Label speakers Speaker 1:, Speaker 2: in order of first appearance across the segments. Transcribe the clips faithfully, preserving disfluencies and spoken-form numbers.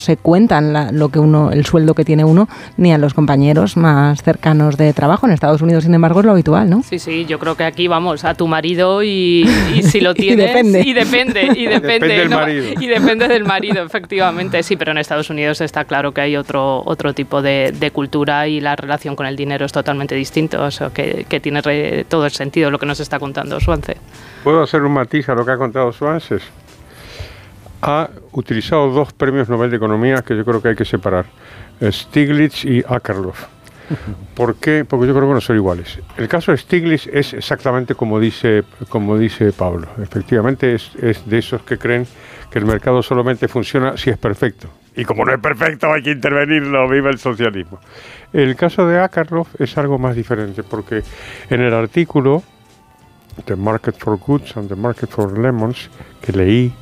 Speaker 1: se cuentan la, lo que uno, el sueldo que tiene uno, ni a los compañeros más cercanos de trabajo. En Estados Unidos, sin embargo, es lo habitual, ¿no?
Speaker 2: Sí, sí, yo creo que aquí vamos a tu marido y, y si lo tienes...
Speaker 1: y depende.
Speaker 2: Y depende, y depende.
Speaker 3: Depende del
Speaker 2: ¿no?
Speaker 3: marido.
Speaker 2: Y depende del marido, efectivamente. Sí, pero en Estados Unidos está claro que hay otro, otro tipo de, de cultura y la relación con el dinero es totalmente distinto. O sea, que, que tiene re, todo el sentido lo que nos está contando Swance.
Speaker 3: ¿Puedo hacer un matiz a lo que ha contado Swance? Ha utilizado dos premios Nobel de Economía que yo creo que hay que separar, Stiglitz y Akerlof. ¿Por qué? Porque yo creo que no son iguales. El caso de Stiglitz es exactamente como dice, como dice Pablo. Efectivamente es, es de esos que creen que el mercado solamente funciona si es perfecto. Y como no es perfecto hay que intervenirlo, viva el socialismo. El caso de Akerlof es algo más diferente, porque en el artículo The Market for Goods and the Market for Lemons que leí,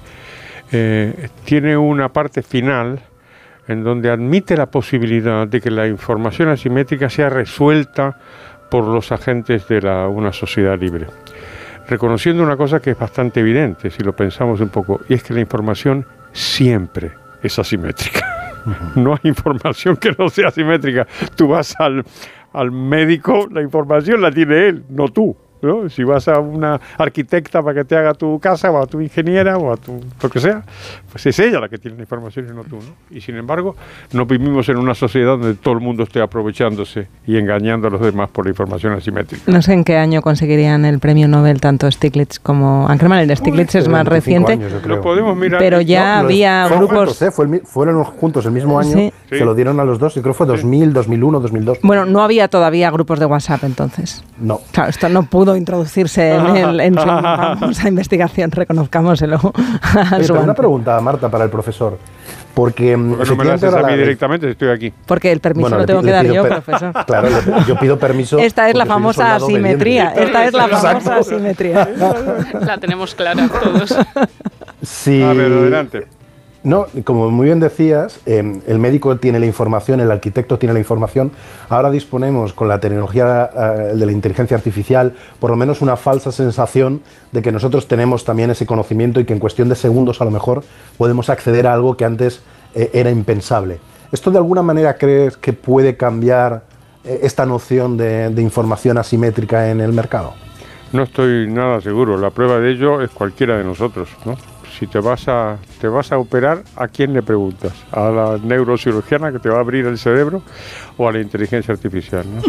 Speaker 3: Eh, tiene una parte final en donde admite la posibilidad de que la información asimétrica sea resuelta por los agentes de la, una sociedad libre, reconociendo una cosa que es bastante evidente si lo pensamos un poco, y es que la información siempre es asimétrica. Uh-huh. No hay información que no sea asimétrica. Tú vas al, al médico, la información la tiene él, no tú, ¿no? Si vas a una arquitecta para que te haga tu casa, o a tu ingeniera, o a tu lo que sea, pues es ella la que tiene la información y no tú, ¿no? Y sin embargo, no vivimos en una sociedad donde todo el mundo esté aprovechándose y engañando a los demás por la información asimétrica.
Speaker 1: No sé en qué año conseguirían el premio Nobel tanto Stiglitz como Ackerman. El de Stiglitz Uy, es más reciente,
Speaker 3: años, lo podemos mirar.
Speaker 1: Pero ya no, había
Speaker 4: fueron
Speaker 1: grupos...
Speaker 4: Juntos, ¿eh? Fue el, fueron juntos el mismo año,
Speaker 1: sí.
Speaker 4: Se lo dieron a los dos, y creo que fue dos mil, dos mil uno, dos mil dos.
Speaker 1: Bueno, no había todavía grupos de WhatsApp entonces.
Speaker 4: No.
Speaker 1: Claro, esto no pudo introducirse en, el, en su famosa investigación, reconozcámoselo.
Speaker 4: Oye, pero una pregunta, Marta, para el profesor. Porque,
Speaker 3: porque no me la haces a mí directamente si estoy aquí.
Speaker 1: Porque el permiso
Speaker 4: bueno,
Speaker 1: lo tengo
Speaker 4: le,
Speaker 1: que
Speaker 4: le
Speaker 1: dar yo,
Speaker 4: per...
Speaker 1: profesor.
Speaker 4: Claro, le, yo pido permiso.
Speaker 1: Esta es la famosa asimetría. Esta es la famosa asimetría.
Speaker 2: La tenemos clara todos.
Speaker 4: Sí.
Speaker 3: A ver, adelante.
Speaker 4: No, como muy bien decías, eh, el médico tiene la información, el arquitecto tiene la información. Ahora disponemos con la tecnología eh, de la inteligencia artificial, por lo menos una falsa sensación de que nosotros tenemos también ese conocimiento y que en cuestión de segundos a lo mejor podemos acceder a algo que antes eh, era impensable. ¿Esto de alguna manera crees que puede cambiar eh, esta noción de, de información asimétrica en el mercado?
Speaker 3: No estoy nada seguro. La prueba de ello es cualquiera de nosotros, ¿no? Si te vas a te vas a operar, ¿a quién le preguntas? ¿A la neurocirujana que te va a abrir el cerebro o a la inteligencia artificial, ¿no?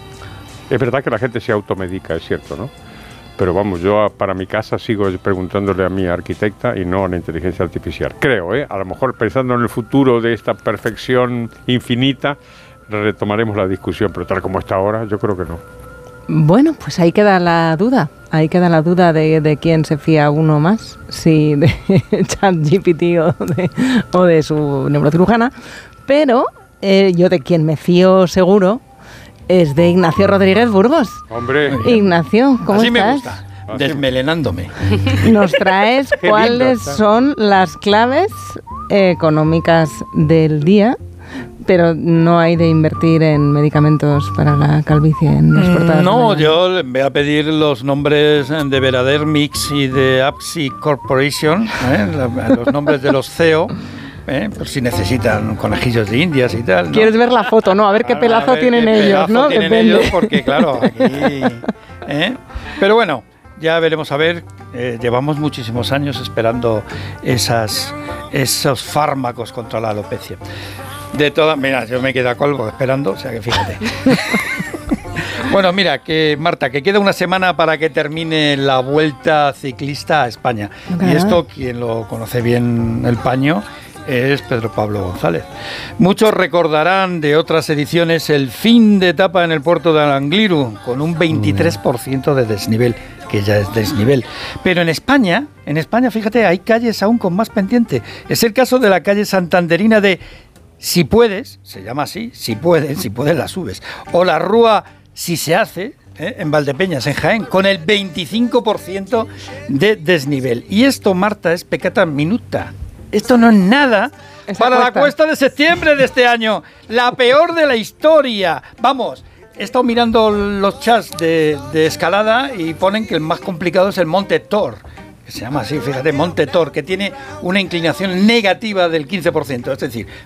Speaker 3: Es verdad que la gente se automedica, es cierto, ¿no? Pero vamos, yo para mi casa sigo preguntándole a mi arquitecta y no a la inteligencia artificial. Creo, ¿eh? A lo mejor pensando en el futuro de esta perfección infinita, retomaremos la discusión, pero tal como está ahora, yo creo que no.
Speaker 1: Bueno, pues ahí queda la duda. Ahí queda la duda de, de quién se fía uno más, si de ChatGPT o de, o de su neurocirujana. Pero eh, yo de quien me fío seguro es de Ignacio Rodríguez Burgos.
Speaker 3: Hombre.
Speaker 1: Ignacio, ¿cómo
Speaker 5: Así
Speaker 1: estás?
Speaker 5: me gusta, desmelenándome.
Speaker 1: Nos traes cuáles son las claves económicas del día. Pero no hay de invertir en medicamentos para la calvicie en las portadas.
Speaker 5: No, yo voy a pedir los nombres de Veradermix y de Apsi Corporation, ¿eh? Los nombres de los C E O, ¿eh? Por si necesitan conejillos de indias y tal, ¿no?
Speaker 1: ¿Quieres ver la foto? No, a ver qué a pelazo ver tienen qué ellos, ¿no?
Speaker 5: Tienen
Speaker 1: Depende.
Speaker 5: ellos porque, claro, aquí... ¿eh? Pero bueno, ya veremos a ver. Eh, llevamos muchísimos años esperando esas, esos fármacos contra la alopecia. De todas, mira, yo me quedo a colgo esperando, o sea que fíjate. Bueno, mira, que Marta, que queda una semana para que termine la Vuelta Ciclista a España. Okay. Y esto, quien lo conoce bien el paño, es Pedro Pablo González. Muchos recordarán de otras ediciones el fin de etapa en el puerto de Arangliru, con un veintitrés por ciento de desnivel, que ya es desnivel. Pero en España, en España, fíjate, hay calles aún con más pendiente. Es el caso de la calle santanderina de Si Puedes, se llama así, Si Puedes, si puedes la subes, o la Rúa Si Se Hace, ¿eh? En Valdepeñas, en Jaén, con el veinticinco por ciento de desnivel. Y esto, Marta, es peccata minuta. Esto no es nada Esa para cuesta. La cuesta de septiembre de este año, la peor de la historia. Vamos, he estado mirando los chats de, de escalada y ponen que el más complicado es el Monte Tor, que se llama así, fíjate, Monte Tor, que tiene una inclinación negativa del quince por ciento, es decir,